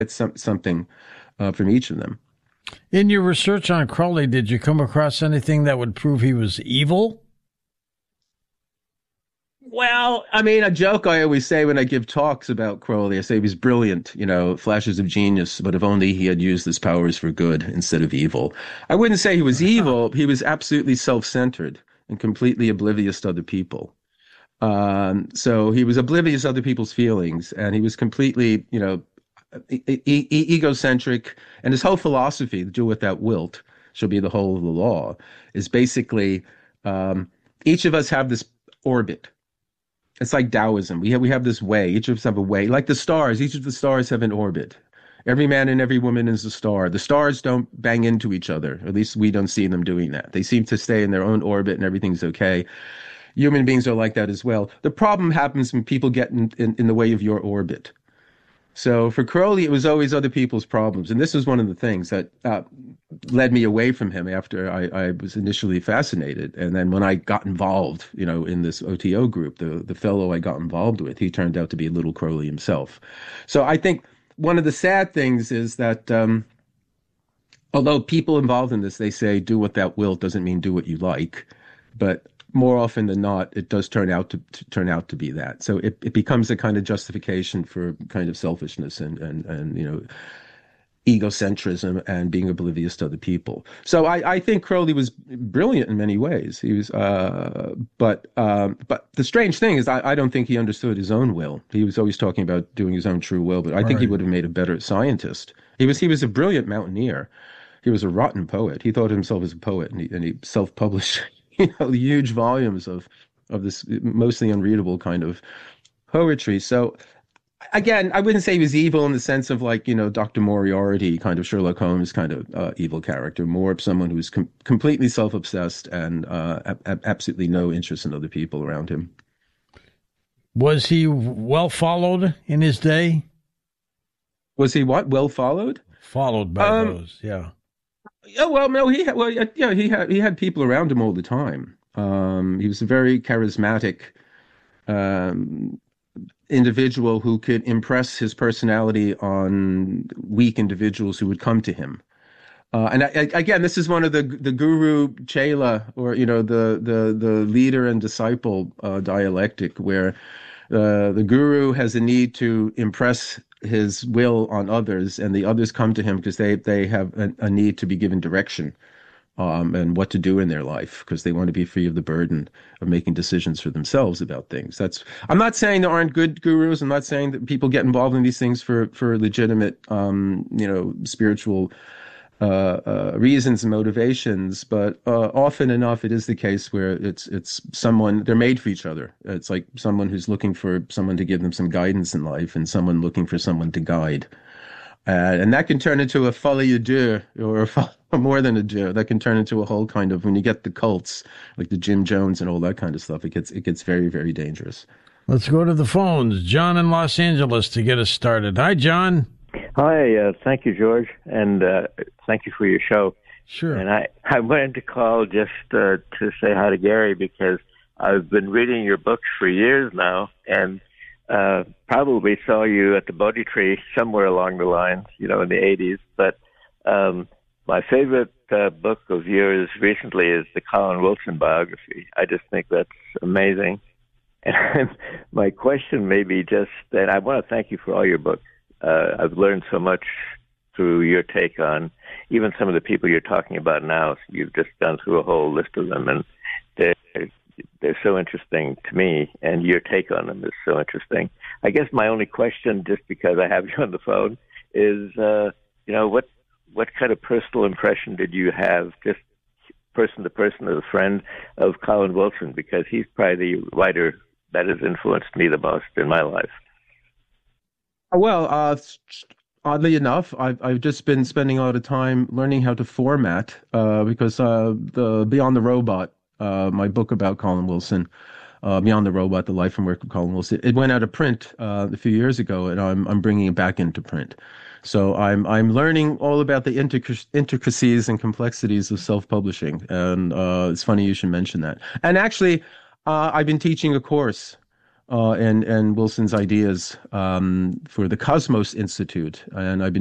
It's something from each of them. In your research on Crowley, did you come across anything that would prove he was evil? Well, I mean, a joke I always say when I give talks about Crowley, I say he was brilliant, flashes of genius, but if only he had used his powers for good instead of evil. I wouldn't say he was evil. He was absolutely self-centered and completely oblivious to other people. So he was oblivious to other people's feelings, and he was completely, egocentric. And his whole philosophy, the do without wilt shall be the whole of the law, is basically each of us have this orbit. It's like Taoism. We have this way. Each of us have a way. Like the stars, each of the stars have an orbit. Every man and every woman is a star. The stars don't bang into each other. At least we don't see them doing that. They seem to stay in their own orbit and everything's okay. Human beings are like that as well. The problem happens when people get in the way of your orbit. So for Crowley, it was always other people's problems. And this was one of the things that led me away from him after I was initially fascinated. And then when I got involved, in this OTO group, the fellow I got involved with, he turned out to be a little Crowley himself. So I think one of the sad things is that although people involved in this, they say do what thou wilt doesn't mean do what you like. But more often than not, it does turn out to be that. So it becomes a kind of justification for kind of selfishness and egocentrism and being oblivious to other people. So I think Crowley was brilliant in many ways. He was, but the strange thing is I don't think he understood his own will. He was always talking about doing his own true will, but I think he Right. would have made a better scientist. He was a brilliant mountaineer. He was a rotten poet. He thought of himself as a poet, and he self-published, huge volumes of this mostly unreadable kind of poetry. So again, I wouldn't say he was evil in the sense of like, Dr. Moriarty, kind of Sherlock Holmes kind of evil character, more of someone who's completely self-obsessed and absolutely no interest in other people around him. Was he well followed in his day? Was he what? Well followed? Followed by Um, those, yeah. yeah, well, no, he had people around him all the time. He was a very charismatic um, individual who could impress his personality on weak individuals who would come to him. And again, this is one of the guru chela, or the leader and disciple dialectic, where the guru has a need to impress his will on others, and the others come to him because they have a need to be given direction and what to do in their life because they want to be free of the burden of making decisions for themselves about things. I'm not saying there aren't good gurus. I'm not saying that people get involved in these things for legitimate, spiritual reasons and motivations, but often enough it is the case where it's someone they're made for each other. It's like someone who's looking for someone to give them some guidance in life, and someone looking for someone to guide. And that can turn into a folie à deux, or more than a deux. That can turn into a whole kind of, when you get the cults, like the Jim Jones and all that kind of stuff, it gets very, very dangerous. Let's go to the phones. John in Los Angeles to get us started. Hi, John. Hi, thank you, George, and thank you for your show. Sure. And I wanted to call just to say hi to Gary because I've been reading your books for years now, and probably saw you at the Bodhi Tree somewhere along the line, in the 80s. But my favorite book of yours recently is the Colin Wilson biography. I just think that's amazing. And my question may be just, and I want to thank you for all your books. I've learned so much through your take on even some of the people you're talking about now. You've just gone through a whole list of them, and they're so interesting to me, and your take on them is so interesting. I guess my only question, just because I have you on the phone, is, what kind of personal impression did you have, just person to person as a friend, of Colin Wilson? Because he's probably the writer that has influenced me the most in my life. Well, oddly enough, I've just been spending a lot of time learning how to format because the Beyond the Robot, my book about Colin Wilson, Beyond the Robot: The Life and Work of Colin Wilson, it went out of print a few years ago, and I'm bringing it back into print. So I'm learning all about the intricacies and complexities of self-publishing, and it's funny you should mention that. And actually, I've been teaching a course and Wilson's ideas for the Cosmos Institute, and I've been